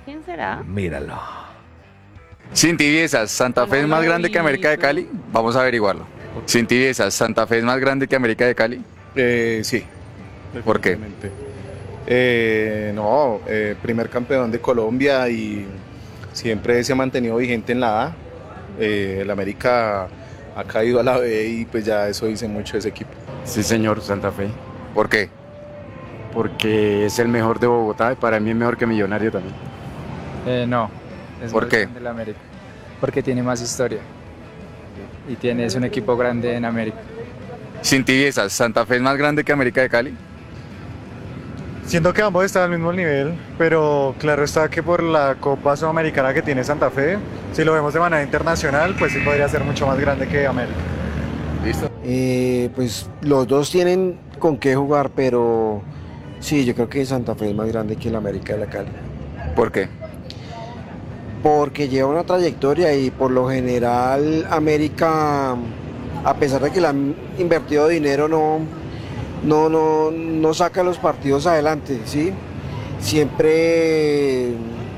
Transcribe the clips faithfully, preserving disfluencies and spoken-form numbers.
¿Quién será? Míralo. Sin tibiezas, ¿Santa Fe es más grande que América de Cali? Vamos a averiguarlo. Sin tibiezas, ¿Santa Fe es más grande que América de Cali? Eh, sí. ¿Por qué? definitivamente. Eh, no, eh, primer campeón de Colombia y siempre se ha mantenido vigente en la A. Eh, el América ha caído a la B y pues ya eso dice mucho de ese equipo. Sí, señor, Santa Fe. ¿Por qué? Porque es el mejor de Bogotá y para mí es mejor que Millonario también. Eh, no. Es ¿Por más qué? grande el América. Porque tiene más historia. Y tiene, es un equipo grande en América. Sin tibiezas, ¿Santa Fe es más grande que América de Cali? Siento que ambos están al mismo nivel, pero claro está que por la Copa Sudamericana que tiene Santa Fe, si lo vemos de manera internacional, pues sí podría ser mucho más grande que América. ¿Listo? Eh, pues los dos tienen con qué jugar, pero sí, yo creo que Santa Fe es más grande que el América de la Cali. ¿Por qué? Porque lleva una trayectoria y por lo general América, a pesar de que le han invertido dinero, no, no, no, no saca los partidos adelante, ¿sí? Siempre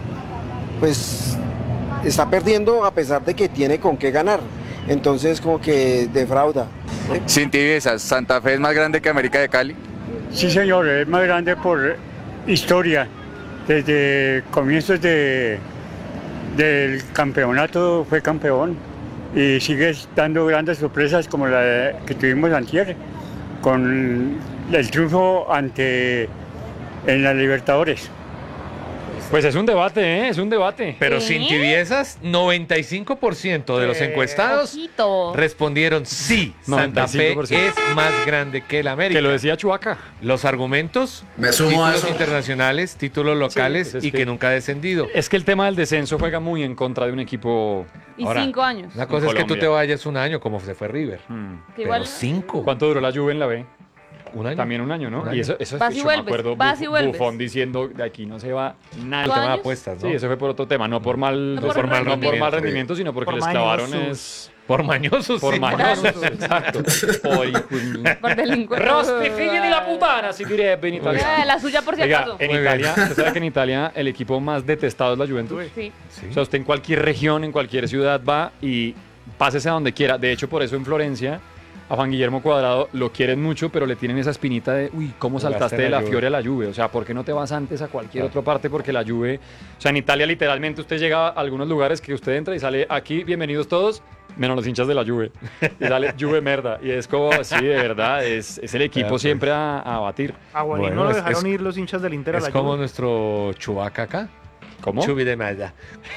pues está perdiendo a pesar de que tiene con qué ganar. Entonces como que defrauda. Sin tibiezas, ¿Santa Fe es más grande que América de Cali? Sí, señor, es más grande por historia. Desde comienzos de, del campeonato fue campeón y sigue dando grandes sorpresas como la de- que tuvimos antier con el triunfo ante en la Libertadores. Pues es un debate, ¿eh? Es un debate. Pero ¿Qué? sin tibiezas, noventa y cinco por ciento de los encuestados Ojito. respondieron sí, Santa Fe noventa y cinco por ciento. es más grande que el América. Que lo decía Chubaca. Los argumentos, Me sumo a títulos eso. internacionales, títulos locales pues es y que- que nunca ha descendido. Es que el tema del descenso juega muy en contra de un equipo. Y Ahora, cinco años. La cosa es que tú Colombia. te vayas un año como se fue River. Hmm. Que Pero igual- cinco. ¿Cuánto duró la Juve en la B? Un año. También un año, ¿no? Un Y año. eso, eso Vas es y yo vuelves, me acuerdo vas y Buf- vuelves. Buffon diciendo de aquí no se va nada. El tema de años? apuestas, ¿no? Sí, eso fue por otro tema, no por mal, No no por por mal, no por rendimiento. mal rendimiento, sino porque Por les clavaron mañosos. es Por mañosos, por sí. mañosos, exacto. Por hijo de- Por delincuente. Rosti figli di la puttana, si direbbe en Eh, italiano. La suya por si Oiga, acaso. en Muy bien. Italia, usted sabe que en Italia el equipo más detestado es la Juventus. Sí. Sí. O sea, usted en cualquier región, en cualquier ciudad va y pásese a donde quiera. De hecho, por eso en Florencia a Juan Guillermo Cuadrado lo quieren mucho, pero le tienen esa espinita de, uy, ¿cómo Jugaste saltaste en de la la Juve. Fiore a la Juve? O sea, ¿por qué no te vas antes a cualquier Claro. otra parte? Porque la Juve, o sea, en Italia literalmente usted llega a algunos lugares que usted entra y sale aquí, bienvenidos todos, menos los hinchas de la Juve. Y sale Juve merda. Y es como, sí, de verdad, es, es el equipo pues. siempre a, a batir. A Guarín Bueno, no lo es- dejaron es- ir los hinchas del Inter a Es la como Juve. nuestro Chubaca acá. ¿Cómo? Chubi de Maya.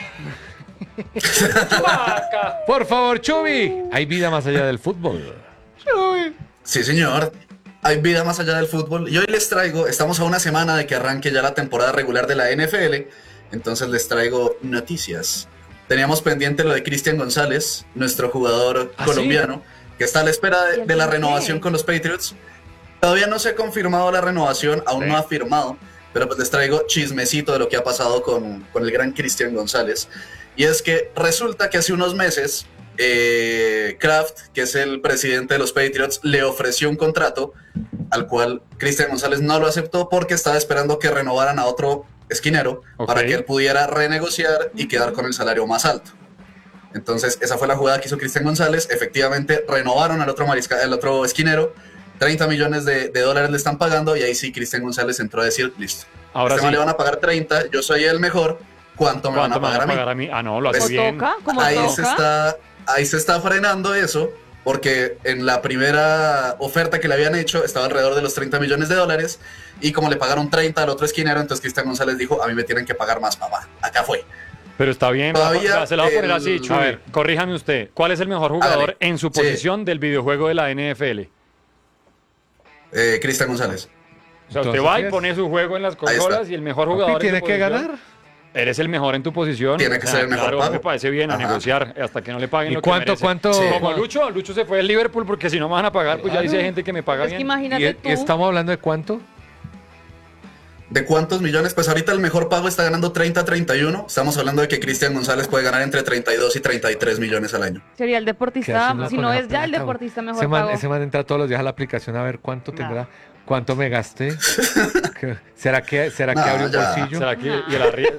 Por favor, Chubi. Hay vida más allá del fútbol. Sí, señor. Hay vida más allá del fútbol. Y hoy les traigo, estamos a una semana de que arranque ya la temporada regular de la N F L, entonces les traigo noticias. Teníamos pendiente lo de Cristian González, nuestro jugador ¿Ah, colombiano, que está a la espera ¿Y de, el de la por qué? renovación con los Patriots. Todavía no se ha confirmado la renovación, aún Sí. no ha firmado, pero pues les traigo chismecito de lo que ha pasado con, con el gran Cristian González. Y es que resulta que hace unos meses eh, Kraft, que es el presidente de los Patriots, le ofreció un contrato al cual Cristian González no lo aceptó porque estaba esperando que renovaran a otro esquinero Ok. para que él pudiera renegociar y quedar con el salario más alto. Entonces esa fue la jugada que hizo Cristian González. Efectivamente renovaron al otro, marisca, al otro esquinero, treinta millones de, de dólares le están pagando y ahí sí Cristian González entró a decir, listo, Ahora este sí. man le van a pagar treinta, yo soy el mejor, ¿cuánto me van ¿Cuánto a me van pagar a a mí? pagar a mí? Ah, no, lo hace ¿Ves? ¿Cómo bien. toca? ¿Cómo Ahí toca? se está, ahí se está frenando eso, porque en la primera oferta que le habían hecho estaba alrededor de los treinta millones de dólares, y como le pagaron treinta al otro esquinero, entonces Cristian González dijo, a mí me tienen que pagar más, papá. Acá fue. Pero está bien, Todavía va- se la va a poner el- así, Chuy. A A ver. ver, corríjame usted. ¿Cuál es el mejor jugador Hágale. en su Sí. posición del videojuego de la N F L? Eh, Cristian González. O sea, usted Entonces, va y ¿sí es? pone su juego en las Ahí está. consolas y el mejor Papi, jugador en tiene su que posición, ganar. Eres el mejor en tu posición. Tiene que O sea, ser el mejor claro, pago. me parece bien a Ajá. negociar hasta que no le paguen ¿Y lo que cuánto, merece. cuánto? Sí. Como Lucho, Lucho se fue del Liverpool porque si no me van a pagar, pues ya dice gente que me paga Es que bien. imagínate ¿Y, tú. y estamos hablando de cuánto? ¿De cuántos millones? Pues ahorita el mejor pago está ganando treinta a treinta y uno. Estamos hablando de que Cristian González puede ganar entre treinta y dos y treinta y tres millones al año. Sería el ¿Qué deportista, hace uno si con no esa es ya el plata, deportista güey? mejor ese man, pago. ese man entra todos los días a la aplicación a ver cuánto No. tendrá, cuánto me gasté. ¿Qué- ¿Será que, será que No, abre un ya. bolsillo? ¿Será que y el arri-